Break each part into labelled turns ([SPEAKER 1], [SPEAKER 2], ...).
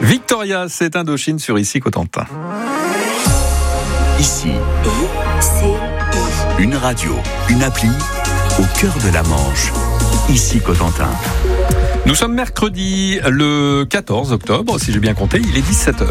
[SPEAKER 1] Victoria, c'est Indochine sur Ici Cotentin.
[SPEAKER 2] Ici, une radio, une appli au cœur de la Manche. Ici Cotentin.
[SPEAKER 1] Nous sommes mercredi le 14 octobre, si j'ai bien compté, il est 17h.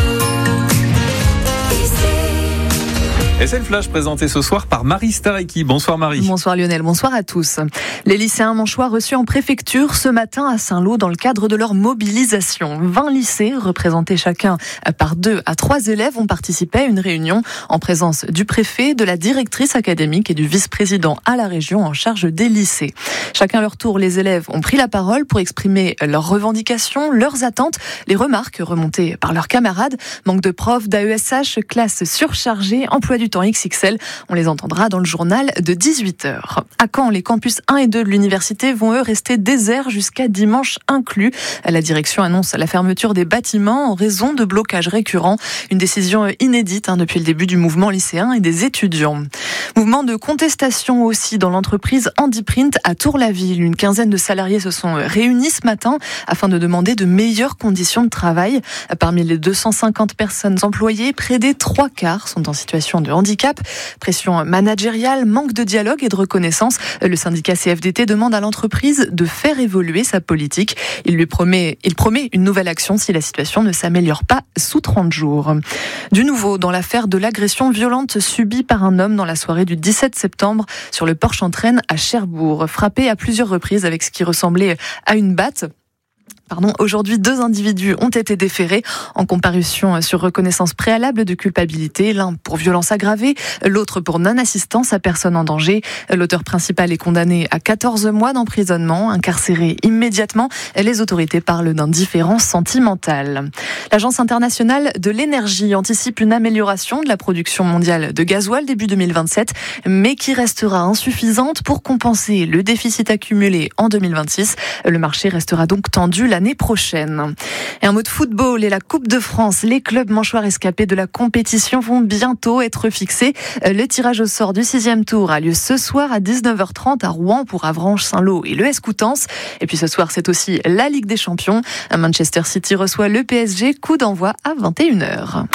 [SPEAKER 1] Et c'est le flash présenté ce soir par Marie Stareki. Bonsoir Marie.
[SPEAKER 3] Bonsoir Lionel, bonsoir à tous. Les lycéens manchois reçus en préfecture ce matin à Saint-Lô dans le cadre de leur mobilisation. 20 lycées, représentés chacun par 2 à 3 élèves, ont participé à une réunion en présence du préfet, de la directrice académique et du vice-président à la région en charge des lycées. Chacun à leur tour, les élèves ont pris la parole pour exprimer leurs revendications, leurs attentes, les remarques remontées par leurs camarades. Manque de profs, d'AESH, classe surchargée, emploi du temps XXL. On les entendra dans le journal de 18h. À Caen, les campus 1 et 2 de l'université vont eux rester déserts jusqu'à dimanche inclus. La direction annonce la fermeture des bâtiments en raison de blocages récurrents. Une décision inédite depuis le début du mouvement lycéen et des étudiants. Mouvement de contestation aussi dans l'entreprise Handiprint à Tour-la-Ville. Une quinzaine de salariés se sont réunis ce matin afin de demander de meilleures conditions de travail. Parmi les 250 personnes employées, près des 3/4 sont en situation de handicap. Pression managériale, manque de dialogue et de reconnaissance. Le syndicat CFDT demande à l'entreprise de faire évoluer sa politique. Il promet une nouvelle action si la situation ne s'améliore pas sous 30 jours. Du nouveau dans l'affaire de l'agression violente subie par un homme dans la soirée du 17 septembre sur le Porche-en-Traine à Cherbourg. Frappé à plusieurs reprises avec ce qui ressemblait à une batte. Aujourd'hui, 2 individus ont été déférés en comparution sur reconnaissance préalable de culpabilité, l'un pour violence aggravée, l'autre pour non-assistance à personne en danger. L'auteur principal est condamné à 14 mois d'emprisonnement, incarcéré immédiatement. Les autorités parlent d'un différend sentimental. L'Agence internationale de l'énergie anticipe une amélioration de la production mondiale de gasoil début 2027, mais qui restera insuffisante pour compenser le déficit accumulé en 2026. Le marché restera donc tendu l'année prochaine. Et un mot de football et la Coupe de France. Les clubs manchois rescapés de la compétition vont bientôt être fixés. Le tirage au sort du 6e tour a lieu ce soir à 19h30 à Rouen pour Avranches, Saint-Lô et le Coutances. Et puis ce soir, c'est aussi la Ligue des Champions. Manchester City reçoit le PSG. Coup d'envoi à 21h.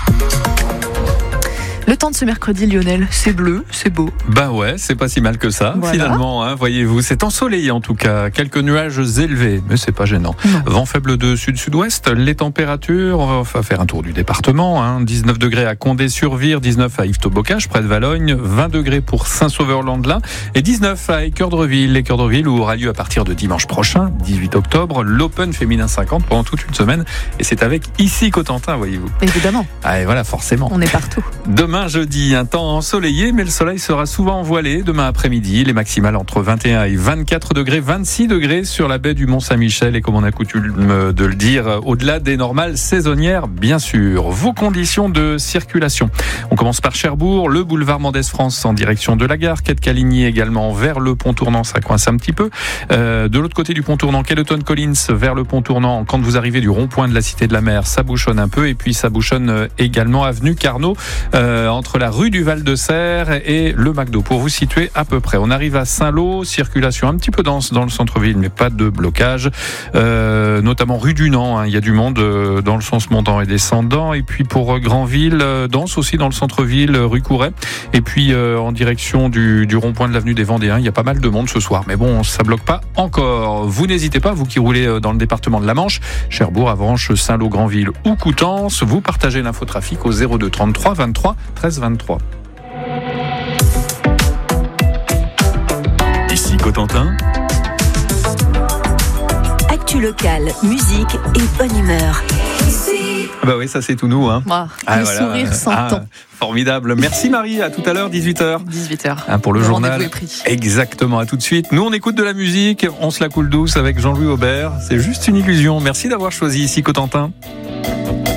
[SPEAKER 3] Le temps de ce mercredi, Lionel, c'est bleu, c'est beau.
[SPEAKER 1] Bah ouais, c'est pas si mal que ça, voilà. Finalement, voyez-vous. C'est ensoleillé en tout cas, quelques nuages élevés, mais c'est pas gênant. Non. Vent faible de sud-sud-ouest, les températures, on va faire un tour du département. 19 degrés à Condé-sur-Vire, 19 à Yvetot-Bocage, près de Valogne, 20 degrés pour Saint-Sauveur-Landelin et 19 à Équeurdreville. Équeurdreville où aura lieu à partir de dimanche prochain, 18 octobre, l'Open Féminin 50 pendant toute une semaine. Et c'est avec Ici Cotentin, voyez-vous.
[SPEAKER 3] Évidemment.
[SPEAKER 1] Et voilà, forcément.
[SPEAKER 3] On est partout.
[SPEAKER 1] Demain, jeudi, un temps ensoleillé, mais le soleil sera souvent voilé. Demain après-midi, les maximales entre 21 et 24 degrés, 26 degrés sur la baie du Mont-Saint-Michel et comme on a coutume de le dire, au-delà des normales saisonnières, bien sûr. Vos conditions de circulation. On commence par Cherbourg, le boulevard Mendès-France en direction de la gare, quai de Caligny également vers le pont tournant, ça coince un petit peu. De l'autre côté du pont tournant, Kelleton Collins vers le pont tournant, quand vous arrivez du rond-point de la Cité de la Mer, ça bouchonne un peu et puis ça bouchonne également avenue Carnot, entre la rue du Val-de-Serre et le McDo, pour vous situer à peu près. On arrive à Saint-Lô, circulation un petit peu dense dans le centre-ville, mais pas de blocage, notamment rue du Nant, il y a du monde dans le sens montant et descendant, et puis pour Granville, dense aussi dans le centre-ville, rue Couret, et puis en direction du rond-point de l'avenue des Vendéens, il y a pas mal de monde ce soir, mais bon, ça bloque pas encore. Vous n'hésitez pas, vous qui roulez dans le département de la Manche, Cherbourg, Avranches, Saint-Lô, Granville ou Coutances, vous partagez l'infotrafic au 02 33 23 13 23.
[SPEAKER 2] Ici Cotentin.
[SPEAKER 4] Actu locale, musique et bonne humeur.
[SPEAKER 1] Bah oui, ça c'est tout nous.
[SPEAKER 3] Le voilà. Sourire s'entend.
[SPEAKER 1] Formidable. Merci Marie, à tout à l'heure, 18h.
[SPEAKER 3] 18h.
[SPEAKER 1] Pour le journal. Exactement, à tout de suite. Nous on écoute de la musique, on se la coule douce avec Jean-Louis Aubert. C'est juste une illusion. Merci d'avoir choisi Ici Cotentin.